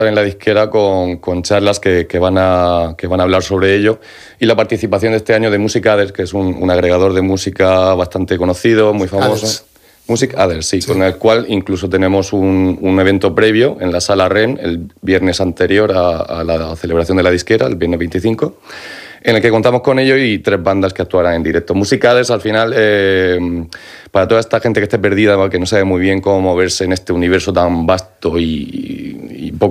en la disquera con charlas que van a hablar sobre ello, y la participación de este año de Music Others, que es un agregador de música bastante conocido, muy famoso. Others. Music Others, sí, con el cual incluso tenemos un evento previo en la Sala REN el viernes anterior a la celebración de la disquera, el viernes 25, en el que contamos con ello y 3 bandas que actuarán en directo. Music Others, al final, para toda esta gente que esté perdida, que no sabe muy bien cómo moverse en este universo tan vasto y poco